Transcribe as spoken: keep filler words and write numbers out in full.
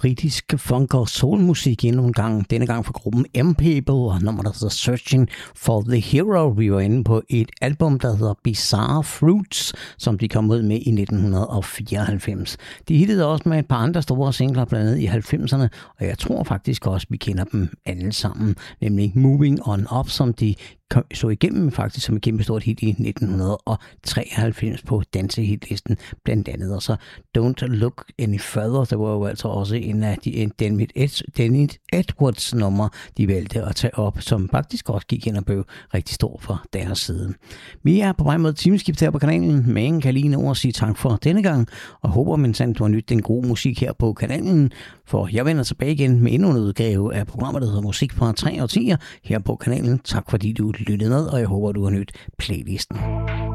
britisk funk- og soulmusik endnu en gang. Denne gang fra gruppen M-People og nummer, der hedder Searching for the Hero. Vi var inde på et album, der hedder Bizarre Fruits, som de kom ud med i nitten fireoghalvfems. De hittede også med et par andre store singler, blandt andet i halvfemserne, og jeg tror faktisk også, vi kender dem alle sammen, nemlig Moving On Up, som de så igennem faktisk som et kæmpe stort hit i nitten treoghalvfems på dansehitlisten blandt andet. Og så Don't Look Any Further, der var jo altså også en af de en Dennis Edwards nummer, de valgte at tage op, som faktisk også gik hen og blev rigtig stor fra deres side. Vi er på vej mod timeskift her på kanalen, men kan lige nå at sige tak for denne gang, og håber, men sandt, du har nydt den gode musik her på kanalen, for jeg vender tilbage igen med endnu en udgave af programmet, der hedder Musik fra tre årtier her på kanalen. Tak fordi du lyttede med, og jeg håber, du har nydt playlisten.